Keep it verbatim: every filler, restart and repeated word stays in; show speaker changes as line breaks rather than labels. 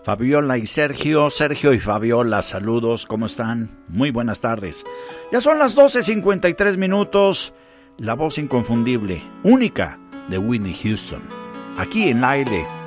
Fabiola y Sergio, Sergio y Fabiola, saludos, ¿cómo están? Muy buenas tardes. Ya son las doce cincuenta y tres minutos, la voz inconfundible, única de Whitney Houston, aquí en el aire